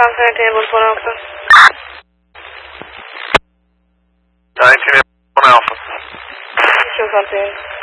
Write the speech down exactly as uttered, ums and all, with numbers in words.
Tom seventeen, Airborne one Alpha. nineteen, Airborne one Alpha. Show something.